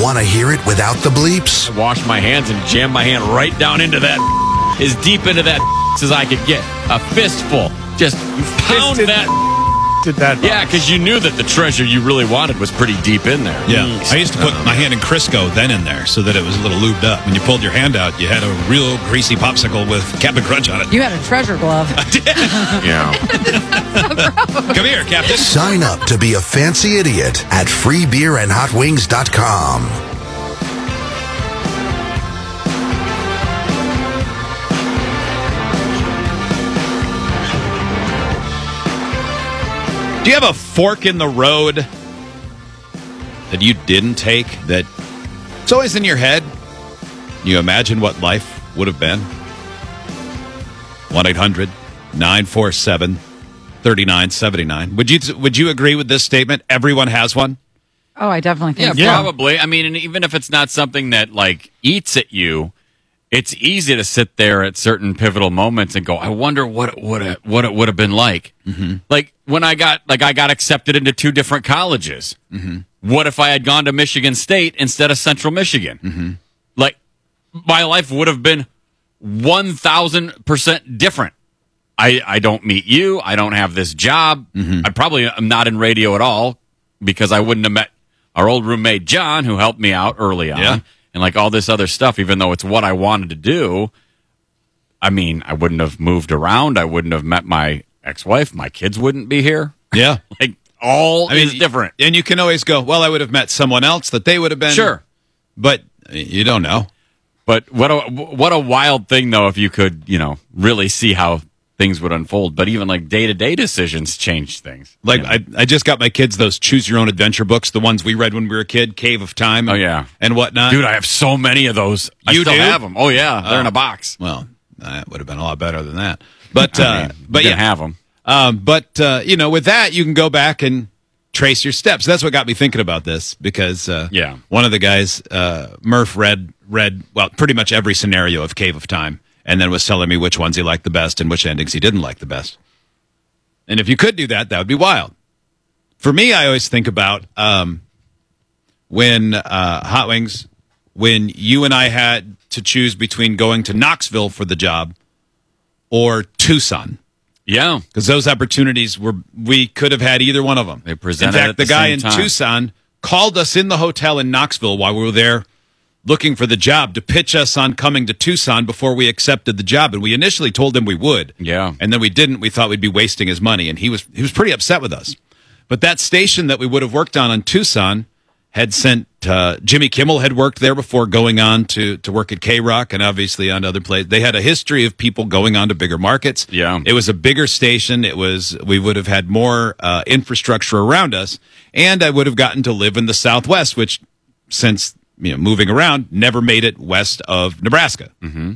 Want to hear it without the bleeps? I washed my hands and jammed my hand right down into that, as deep into that as I could get. A fistful. Just pound that. Did that? Yeah, because you knew that the treasure you really wanted was pretty deep in there. Yeah. I used to put my hand in Crisco then in there so that it was a little lubed up. When you pulled your hand out, you had a real greasy popsicle with Captain Crunch on it. You had a treasure glove. Yeah. Come here, Captain. Sign up to be a fancy idiot at freebeerandhotwings.com. Do you have a fork in the road that you didn't take that it's always in your head? You imagine what life would have been? 1-800-947-3979. Would you agree with this statement? Everyone has one? Oh, I definitely think Yeah, so. probably. I mean, and even if it's not something that, like, eats at you, it's easy to sit there at certain pivotal moments and go, I wonder what it would have been like. Mm-hmm. Like when I got accepted into 2 different colleges. Mm-hmm. What if I had gone to Michigan State instead of Central Michigan? Mm-hmm. Like my life would have been 1,000% different. I don't meet you. I don't have this job. Mm-hmm. I probably am not in radio at all because I wouldn't have met our old roommate John, who helped me out early on. Yeah. And like all this other stuff, even though it's what I wanted to do, I mean, I wouldn't have moved around. I wouldn't have met my ex-wife. My kids wouldn't be here. Yeah. Like all is different. And you can always go, well, I would have met someone else that they would have been. Sure. But you don't know. But what a wild thing, though, if you could, really see how things would unfold. But even like day-to-day decisions change things. Like I just got my kids those Choose Your Own Adventure books, the ones we read when we were a kid, Cave of Time. Oh, yeah. And whatnot. Dude, I have so many of those. I still have them. Oh, yeah. They're in a box. Well, that would have been a lot better than that. But, but yeah, have them. With that, you can go back and trace your steps. That's what got me thinking about this because one of the guys, Murph, read pretty much every scenario of Cave of Time and then was telling me which ones he liked the best and which endings he didn't like the best. And if you could do that, that would be wild. For me, I always think about when Hot Wings, when you and I had to choose between going to Knoxville for the job or Tucson. Yeah. Because those opportunities we could have had either one of them. They presented in fact, at the guy in time. Tucson called us in the hotel in Knoxville while we were there looking for the job to pitch us on coming to Tucson before we accepted the job. And we initially told him we would. Yeah. And then we didn't. We thought we'd be wasting his money. And he was pretty upset with us. But that station that we would have worked on Tucson had sent Jimmy Kimmel had worked there before going on to work at K-Rock and obviously on other places. They had a history of people going on to bigger markets. Yeah. It was a bigger station. We would have had more infrastructure around us. And I would have gotten to live in the Southwest, which since moving around, never made it west of Nebraska. Mm-hmm.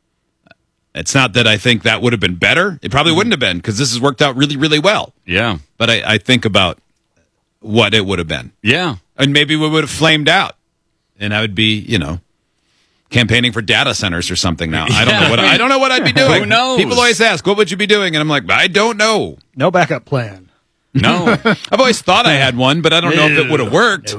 It's not that I think that would have been better. It probably wouldn't have been because this has worked out really, really well. Yeah. But I think about what it would have been. Yeah. And maybe we would have flamed out. And I would be, campaigning for data centers or something now. I don't know what I'd be doing. Who knows? People always ask, what would you be doing? And I'm like, I don't know. No backup plan. No. I've always thought I had one, but I don't know if it would have worked.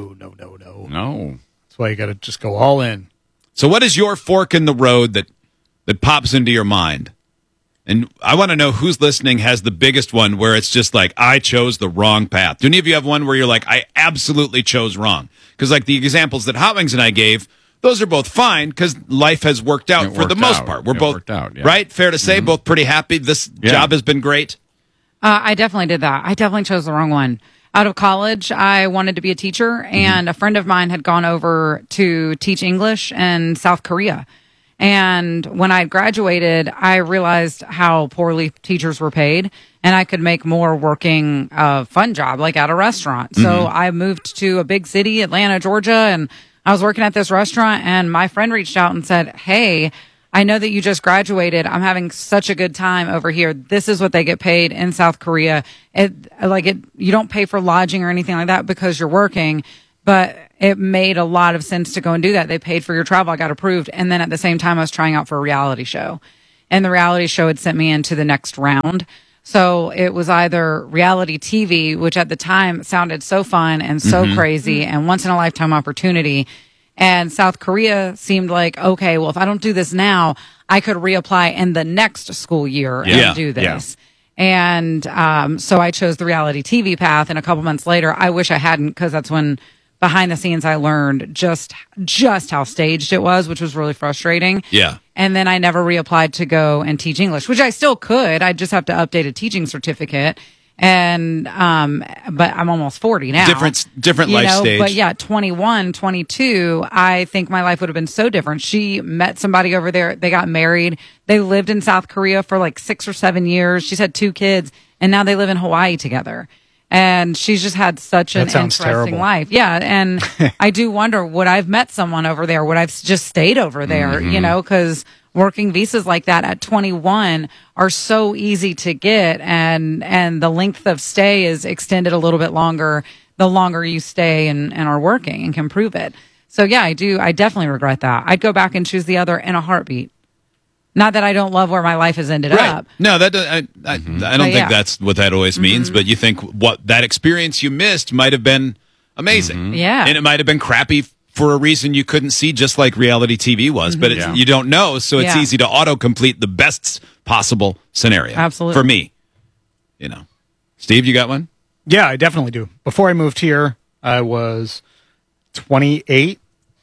No. That's why you got to just go all in. So what is your fork in the road that pops into your mind? And I want to know who's listening has the biggest one where it's just like, I chose the wrong path. Do any of you have one where you're like, I absolutely chose wrong? Because like the examples that Hot Wings and I gave, those are both fine because life has worked out for the most part. We're both, right? Fair to say, both pretty happy. This job has been great. I definitely did that. I definitely chose the wrong one. Out of college, I wanted to be a teacher, and a friend of mine had gone over to teach English in South Korea. And when I graduated, I realized how poorly teachers were paid, and I could make more working a fun job, like at a restaurant. So I moved to a big city, Atlanta, Georgia, and I was working at this restaurant, and my friend reached out and said, hey, I know that you just graduated. I'm having such a good time over here. This is what they get paid in South Korea. You don't pay for lodging or anything like that because you're working, but it made a lot of sense to go and do that. They paid for your travel. I got approved. And then at the same time, I was trying out for a reality show, and the reality show had sent me into the next round. So it was either reality TV, which at the time sounded so fun and so crazy and once in a lifetime opportunity. And South Korea seemed like, okay, well, if I don't do this now, I could reapply in the next school year Yeah. and do this. And so I chose the reality TV path. And a couple months later, I wish I hadn't, because that's when behind the scenes I learned just how staged it was, which was really frustrating. Yeah. And then I never reapplied to go and teach English, which I still could. I just have to update a teaching certificate. And but I'm almost 40 now. Different life stage. But yeah, 21, 22, I think my life would have been so different. She met somebody over there. They got married. They lived in South Korea for like 6 or 7 years. She's had 2 kids, and now they live in Hawaii together. And she's just had such an That sounds interesting terrible. life. Yeah. And I do wonder, would I have met someone over there? Would I have just stayed over there? You know, because working visas like that at 21 are so easy to get, and the length of stay is extended a little bit longer the longer you stay and are working and can prove it. So yeah, I definitely regret that. I'd go back and choose the other in a heartbeat. Not that I don't love where my life has ended up. No, that I don't think yeah. that's what that always means. But you think what that experience you missed might have been amazing. Yeah. And it might have been crappy for a reason you couldn't see, just like reality TV was. But it's, you don't know, so it's Yeah. easy to autocomplete the best possible scenario. Absolutely. For me, you know. Steve, you got one? Yeah, I definitely do. Before I moved here, I was 28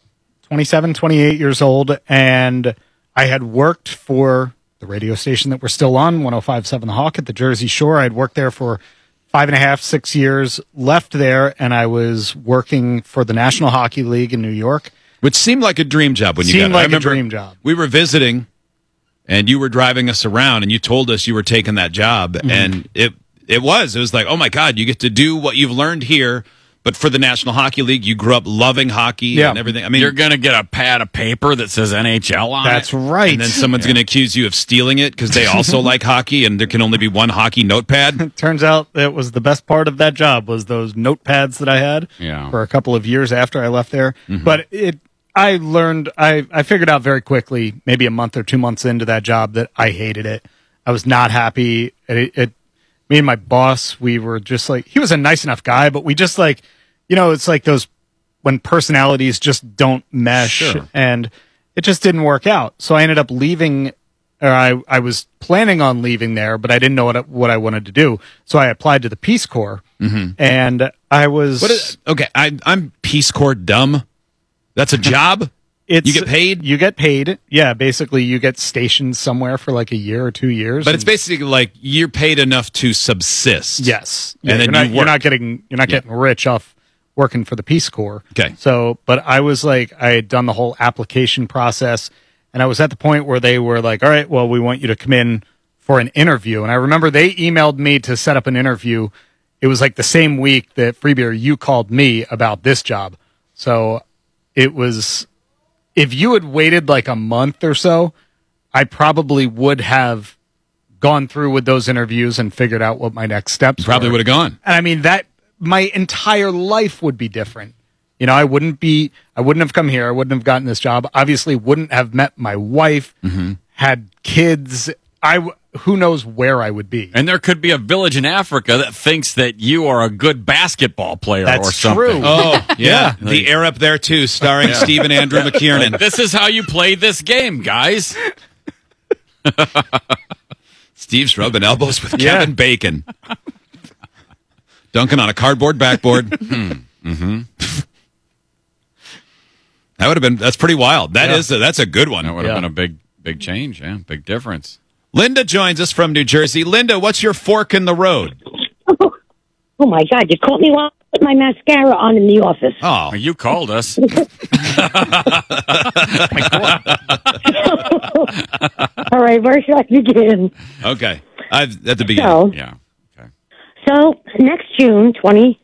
years old, and I had worked for the radio station that we're still on, 105.7 The Hawk at the Jersey Shore. I'd worked there for 5.5, 6 years, left there, and I was working for the National Hockey League in New York. Which seemed like a dream job when you Seemed got it. I like a remember dream job. We were visiting, and you were driving us around, and you told us you were taking that job, and it was like, oh my God, you get to do what you've learned here, but for the National Hockey League, you grew up loving hockey and everything. I mean, You're going to get a pad of paper that says NHL on That's it. right. and then someone's going to accuse you of stealing it because they also like hockey, and there can only be one hockey notepad. Turns out that was the best part of that job, was those notepads that I had Yeah. for a couple of years after I left there. But I learned, I figured out very quickly, maybe a month or 2 months into that job, that I hated it. I was not happy. Me and my boss, we were just like, he was a nice enough guy, but we just like, you know, it's like those when personalities just don't mesh, Sure. and it just didn't work out. So I ended up leaving, or I was planning on leaving there, but I didn't know what I wanted to do. So I applied to the Peace Corps, and I was Okay, I'm Peace Corps dumb. That's a job? It's, You get paid? You get paid. Yeah, basically, you get stationed somewhere for like a year or 2 years. But it's basically like you're paid enough to subsist. yes, And then you're you not, work. you're not getting rich off working for the Peace Corps. Okay. So, but I was like, I had done the whole application process, and I was at the point where they were like, all right, well, we want you to come in for an interview. And I remember they emailed me to set up an interview. It was like the same week that Freebeer, you called me about this job. So it was, if you had waited like a month or so, I probably would have gone through with those interviews and figured out what my next steps Probably were. would have gone. And I mean, that my entire life would be different. You know, I wouldn't have come here. I wouldn't have gotten this job. Obviously, wouldn't have met my wife, had kids. Who knows where I would be. And there could be a village in Africa that thinks that you are a good basketball player That's or something. true. Oh, yeah. The Air Up There, too, starring Stephen Andrew McKiernan. This is how you play this game, guys. Steve's rubbing elbows with Kevin Bacon. Dunking on a cardboard backboard. That would have been, that's pretty wild. That's a good one. That would have been a big change. Yeah, big difference. Linda joins us from New Jersey. Linda, what's your fork in the road? Oh my God, you caught me while I put my mascara on in the office. Oh, Well, you called us. All right, where should I begin? okay. At the beginning. Yeah. Okay. So next June,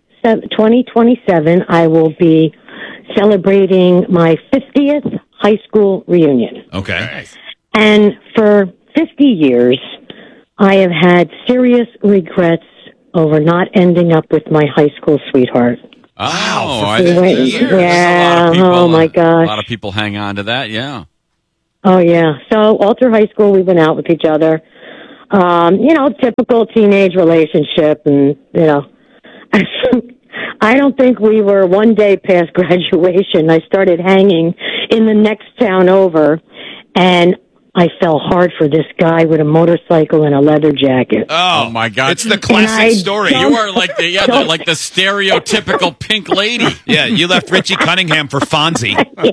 2027, I will be celebrating my 50th high school reunion. Okay. And for 50 years, I have had serious regrets over not ending up with my high school sweetheart. Oh, I Wait, didn't hear. yeah, oh my gosh. A lot of people hang on to that, yeah. Oh, yeah. So all through high school, we went out with each other. You know, typical teenage relationship. And, you know, I don't think we were one day past graduation. I started hanging in the next town over, and I fell hard for this guy with a motorcycle and a leather jacket. Oh my God! It's the classic And I story. don't- You are like like the stereotypical pink lady. Yeah, you left Richie Cunningham for Fonzie.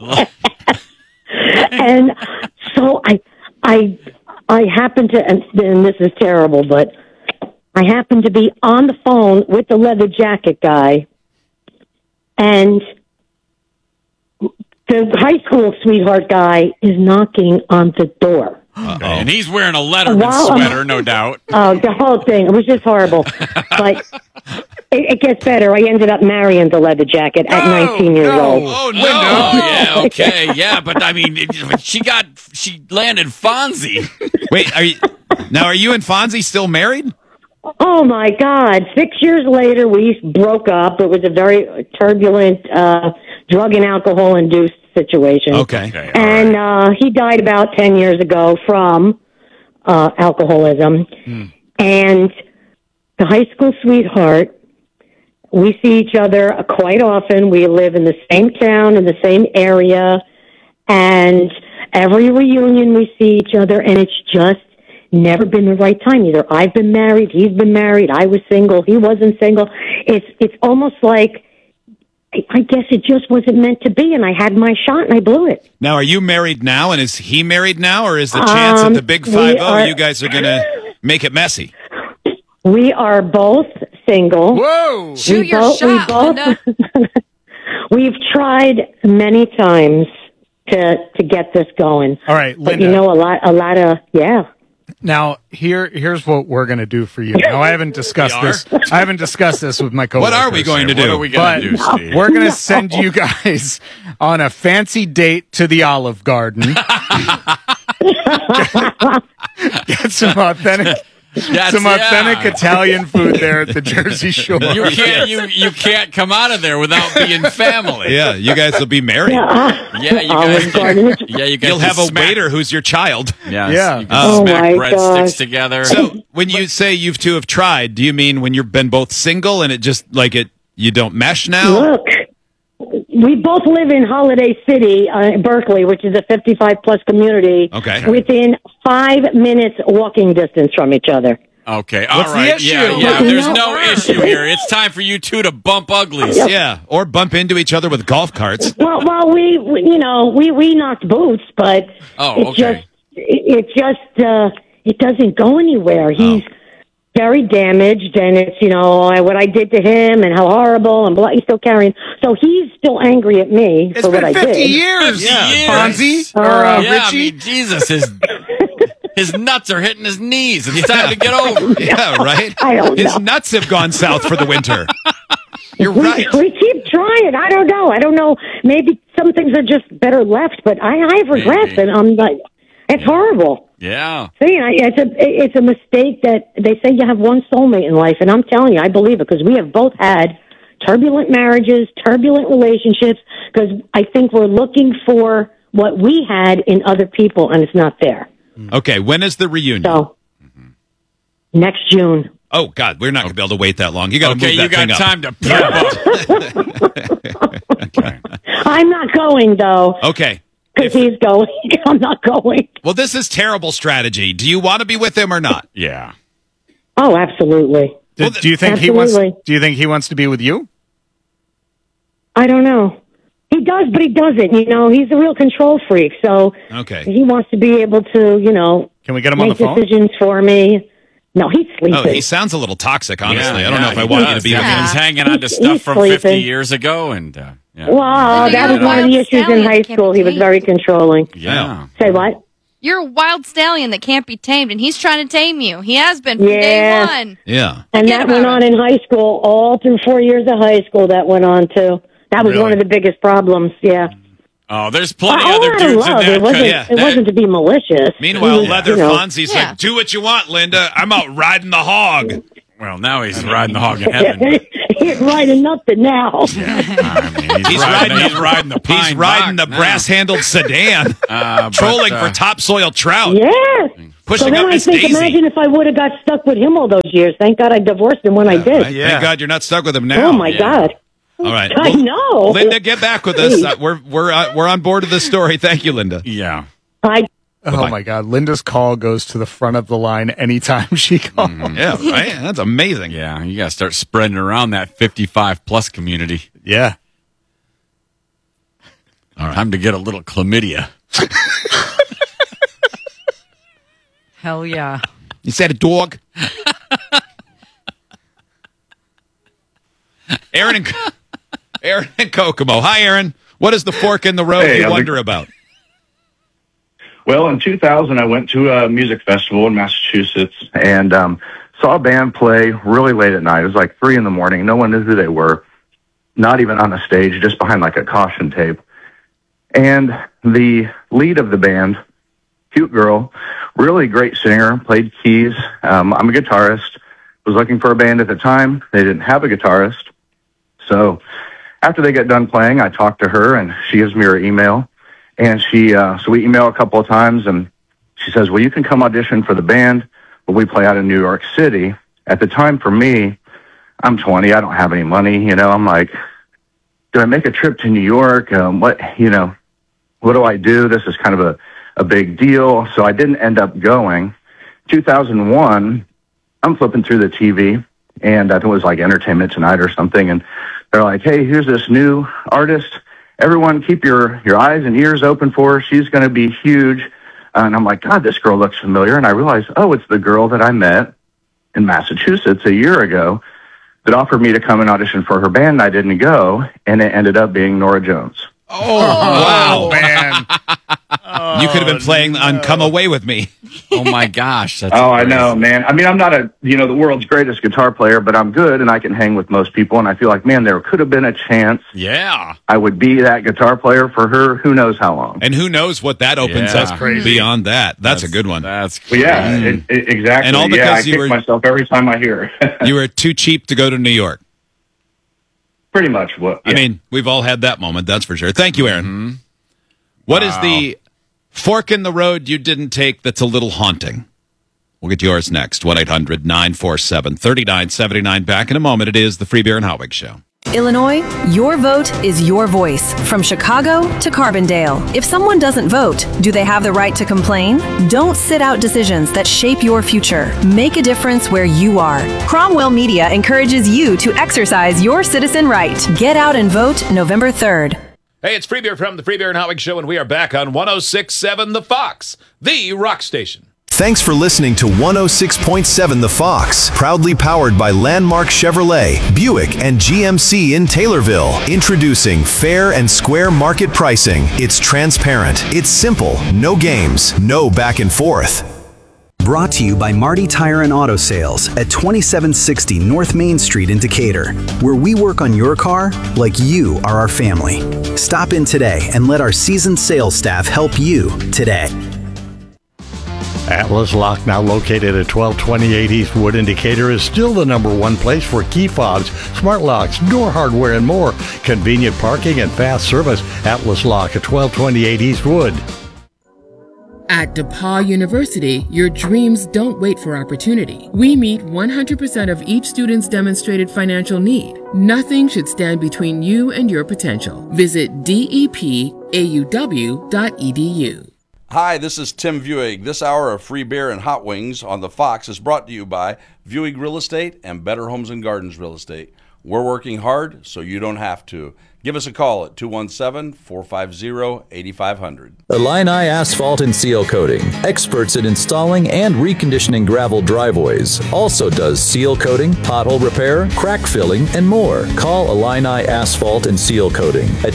And so I happened to, and this is terrible, but I happened to be on the phone with the leather jacket guy, and the high school sweetheart guy is knocking on the door. And he's wearing a Letterman Wow. sweater, no doubt. Oh, the whole thing. It was just horrible. But it gets better. I ended up marrying the leather jacket at 19 years old. Oh, no. Oh, yeah, okay, yeah, but I mean, she landed Fonzie. Wait, are you and Fonzie still married? Oh, my God. 6 years later, we broke up. It was a very turbulent drug and alcohol-induced situation. Okay. Okay, all right. And he died about 10 years ago from alcoholism. And the high school sweetheart, we see each other quite often. We live in the same town, in the same area. And every reunion we see each other, and it's just never been the right time. Either I've been married, he's been married, I was single, he wasn't single. It's almost like, I guess it just wasn't meant to be, and I had my shot and I blew it. Now, are you married now, and is he married now, or is the chance at the big 5-0 you guys are going to make it messy? We are both single. Whoa! Shoot your shot, Linda. We've tried many times to get this going. All right, But Linda. you know, a lot of, yeah. Now, here's what we're going to do for you. Now, I haven't discussed this. I haven't discussed this with my coworkers. What are we going to do? What are we going to do, But Steve? we're going to send you guys on a fancy date to the Olive Garden. Get some authentic Italian food there at the Jersey Shore. You can't come out of there without being family. Yeah, you guys will be married. Yeah, you Olive guys. Garden. Yeah, you guys. You'll have just a waiter who's your child. Yes, Yeah. you can Oh, smack my breadsticks gosh. together. So, when you say you two have tried, do you mean when you've been both single and it just you don't mesh now? Look, we both live in Holiday City, Berkeley, which is a 55-plus community. Okay. Within 5 minutes walking distance from each other. Okay, all What's the right. issue? Yeah. But There's no- no issue here. It's time for you two to bump uglies. Yeah, or bump into each other with golf carts. Well, we knocked boots, but Oh, okay. it doesn't go anywhere. He's very damaged, and it's what I did to him and how horrible and blah. He's still carrying, so he's still angry at me It's for what been I 50 did. years. 50 years. Fonzie or Yeah, I Richie. mean, Jesus, his nuts are hitting his knees. It's time to get over. Yeah, right? I don't His know. nuts have gone south for the winter. You're right. We keep trying. I don't know. Maybe some things are just better left, but I have regrets, Maybe. and I'm like, it's horrible. Yeah. See, it's a mistake that they say you have one soulmate in life, and I'm telling you, I believe it because we have both had turbulent marriages, turbulent relationships, because I think we're looking for what we had in other people, and it's not there. Okay, when is the reunion? So, next June. Oh, God, we're not going to be able to wait that long. You got to Okay, move you that got thing up. time to prep up. Okay. I'm not going, though, Okay. because he's going. I'm not going. Well, this is terrible strategy. Do you want to be with him or not? Yeah. Oh, absolutely. Do you think Absolutely. Do you think he wants to be with you? I don't know. He does, but he doesn't. He's a real control freak, so Okay. he wants to be able to, Can we get him on the make phone? decisions for me. No, he's sleeping. Oh, he sounds a little toxic, honestly. Yeah, I don't know yeah, if I he want you does. to be Yeah, with him. He's hanging on to stuff He's from 50 sleeping. years ago, and yeah. Well, that was one of the issues in high school. He was very controlling. Yeah. Say what? You're a wild stallion that can't be tamed, and he's trying to tame you. He has been from Yeah. day one. Yeah. And Forget that went about on in high school, all through 4 years of high school. That went on too. That was Really? one of the biggest problems. Yeah. Oh, there's plenty All other out of dudes in love. that. It wasn't. yeah, it wasn't to be malicious. Meanwhile, It was, Leather Fonzie's Yeah. like, do what you want, Linda. I'm out riding the hog. Well, now he's riding the hog in heaven. He's riding nothing now. I mean, He's riding He's riding the pine. He's riding the box now. brass-handled sedan, But, trolling for topsoil trout. Yeah. Pushing So then up I Miss think, Daisy. imagine if I would have got stuck with him all those years. Thank God I divorced him when I did. Right? Thank God you're not stuck with him now. Oh my God! All right. I know. Linda, get back with us. We're on board of this story. Thank you, Linda. Yeah. I Oh my God. Linda's call goes to the front of the line anytime she calls. Yeah, right? That's amazing. Yeah. You got to start spreading around that 55 plus community. Yeah. All right. Time to get a little chlamydia. Hell yeah. Is that a dog? Aaron and Kokomo. Hi, Aaron. What is the fork in the road Hey, you wonder about? Well, in 2000, I went to a music festival in Massachusetts and saw a band play really late at night. It was like 3 a.m. No one knew who they were, not even on the stage, just behind like a caution tape. And the lead of the band, cute girl, really great singer, played keys. I'm a guitarist, was looking for a band at the time. They didn't have a guitarist. So after they got done playing, I talked to her and she gives me her email. And so we email a couple of times and she says, well, you can come audition for the band, but we play out in New York City. At the time for me, I'm 20. I don't have any money. I'm like, do I make a trip to New York? What do I do? This is kind of a big deal. So I didn't end up going. 2001, I'm flipping through the TV and I think it was like Entertainment Tonight or something. And they're like, hey, here's this new artist. Everyone keep your eyes and ears open for her. She's going to be huge. And I'm like, God, this girl looks familiar. And I realized, oh, it's the girl that I met in Massachusetts a year ago that offered me to come and audition for her band. And I didn't go. And it ended up being Nora Jones. Oh, wow. man. You could have been playing on Come Away With Me. Oh my gosh. That's I know, man. I mean, I'm not the world's greatest guitar player, but I'm good and I can hang with most people. And I feel like, man, there could have been a chance Yeah. I would be that guitar player for her. Who knows how long? And who knows what that opens Yeah. us beyond that. That's a good one. That's But crazy. yeah, exactly. And all I because you kick were- myself every time I hear it. You were too cheap to go to New York. Pretty much what. I mean, we've all had that moment, that's for sure. Thank you, Aaron. What is the fork in the road you didn't take that's a little haunting? We'll get yours next. 1-800-947-3979. Back in a moment. It is the Free Beer and Hot Wings Show. Illinois, your vote is your voice. From Chicago to Carbondale. If someone doesn't vote, do they have the right to complain? Don't sit out decisions that shape your future. Make a difference where you are. Cromwell Media encourages you to exercise your citizen right. Get out and vote November 3rd. Hey, it's Free Beer from the Free Beer and Hot Wings Show, and we are back on 106.7 The Fox, the rock station. Thanks for listening to 106.7 The Fox, proudly powered by Landmark Chevrolet, Buick, and GMC in Taylorville. Introducing fair and square market pricing. It's transparent. It's simple. No games. No back and forth. Brought to you by Marty Tire and Auto Sales at 2760 North Main Street in Decatur, where we work on your car like you are our family. Stop in today and let our seasoned sales staff help you today. Atlas Lock, now located at 1228 East Wood in Decatur, is still the #1 place for key fobs, smart locks, door hardware, and more. Convenient parking and fast service. Atlas Lock at 1228 East Wood. At DePauw University, your dreams don't wait for opportunity. We meet 100% of each student's demonstrated financial need. Nothing should stand between you and your potential. Visit depauw.edu. Hi, this is Tim Vuig. This hour of Free Beer and Hot Wings on the Fox is brought to you by Vuig Real Estate and Better Homes and Gardens Real Estate. We're working hard so you don't have to. Give us a call at 217-450-8500. Illini Asphalt and Seal Coating, experts in installing and reconditioning gravel driveways. Also does seal coating, pothole repair, crack filling, and more. Call Illini Asphalt and Seal Coating at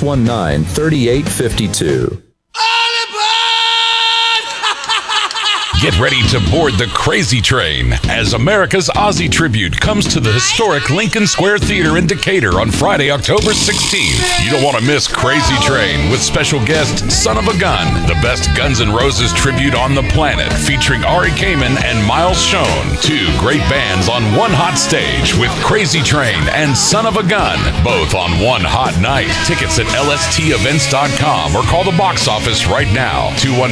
217-619-3852. Get ready to board the Crazy Train as America's Ozzy tribute comes to the historic Lincoln Square Theater in Decatur on Friday, October 16th. You don't want to miss Crazy Train with special guest Son of a Gun, the best Guns N' Roses tribute on the planet, featuring Ari Kamen and Miles Schoen. Two great bands on one hot stage with Crazy Train and Son of a Gun, both on one hot night. Tickets at lstevents.com or call the box office right now,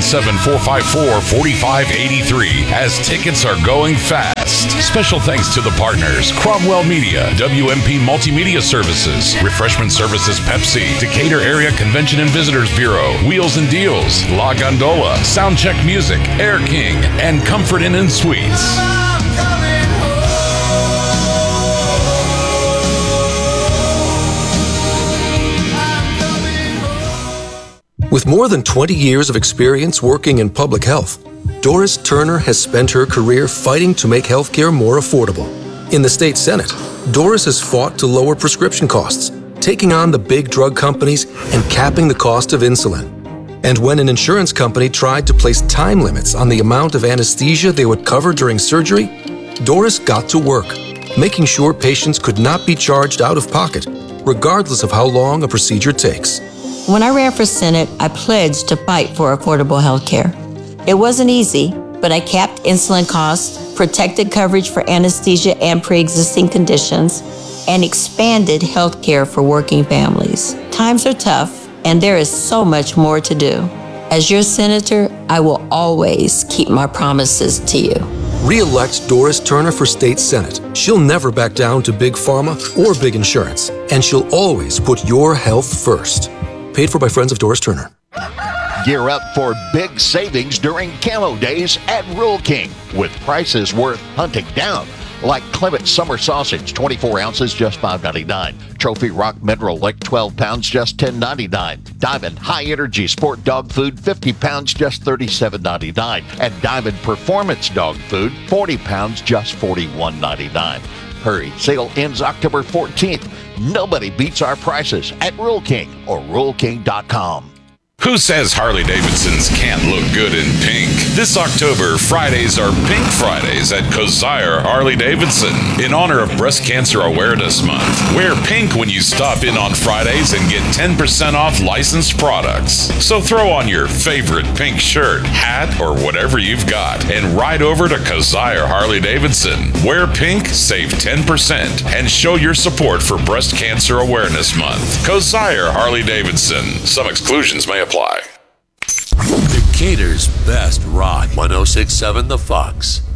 217-454-4583, as tickets are going fast. Special thanks to the partners, Cromwell Media, WMP Multimedia Services, Refreshment Services Pepsi, Decatur Area Convention and Visitors Bureau, Wheels and Deals, La Gondola, Soundcheck Music, Air King, and Comfort Inn and Suites. With more than 20 years of experience working in public health, Doris Turner has spent her career fighting to make healthcare more affordable. In the state Senate, Doris has fought to lower prescription costs, taking on the big drug companies and capping the cost of insulin. And when an insurance company tried to place time limits on the amount of anesthesia they would cover during surgery, Doris got to work, making sure patients could not be charged out of pocket, regardless of how long a procedure takes. When I ran for Senate, I pledged to fight for affordable health care. It wasn't easy, but I capped insulin costs, protected coverage for anesthesia and pre-existing conditions, and expanded health care for working families. Times are tough, and there is so much more to do. As your senator, I will always keep my promises to you. Re-elect Doris Turner for State Senate. She'll never back down to big pharma or big insurance, and she'll always put your health first. Paid for by Friends of Doris Turner. Gear up for big savings during Camo Days at Rural King with prices worth hunting down. Like Clement Summer Sausage, 24 ounces, just $5.99. Trophy Rock Mineral Lick, 12 pounds, just $10.99. Diamond High Energy Sport Dog Food, 50 pounds, just $37.99. And Diamond Performance Dog Food, 40 pounds, just $41.99. Hurry, sale ends October 14th. Nobody beats our prices at Rural King or RuralKing.com. Who says Harley-Davidsons can't look good in pink? This October, Fridays are Pink Fridays at Kosier Harley-Davidson in honor of Breast Cancer Awareness Month. Wear pink when you stop in on Fridays and get 10% off licensed products. So throw on your favorite pink shirt, hat, or whatever you've got and ride over to Kosier Harley-Davidson. Wear pink, save 10%, and show your support for Breast Cancer Awareness Month. Kosier Harley-Davidson. Some exclusions may apply. Decatur's best rock, 106.7 The Fox.